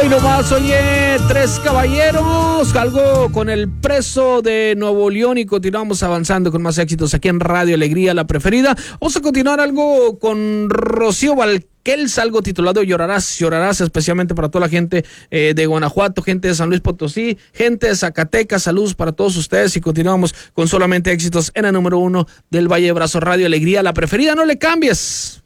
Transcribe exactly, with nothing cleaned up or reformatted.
nomás, oye, Tres Caballeros, algo con el preso de Nuevo León y continuamos avanzando con más éxitos aquí en Radio Alegría, la preferida. Vamos a continuar algo con Rocío Valquels, algo titulado Llorarás, Llorarás, especialmente para toda la gente eh, de Guanajuato, gente de San Luis Potosí, gente de Zacatecas, saludos para todos ustedes y continuamos con solamente éxitos en el número uno del Valle de Bravo, Radio Alegría, la preferida, no le cambies.